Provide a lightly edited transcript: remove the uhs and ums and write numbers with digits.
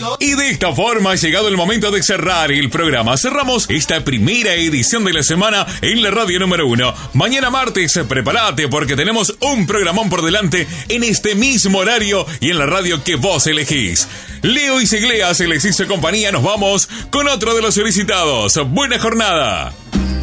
Y de esta forma ha llegado el momento de cerrar el programa. Cerramos esta primera edición de la semana en la radio número 1. Mañana martes, prepárate porque tenemos un programón por delante en este mismo horario y en la radio que vos elegís. Leo y Sigleas les hizo compañía. Nos vamos con otro de los solicitados. Buena jornada.